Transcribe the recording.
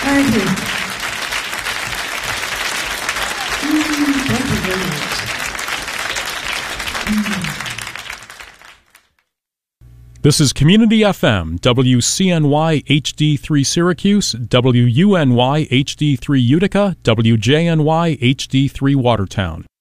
Thank you. Thank you very much. This is Community FM, WCNY HD3 Syracuse, WUNY HD3 Utica, WJNY HD3 Watertown.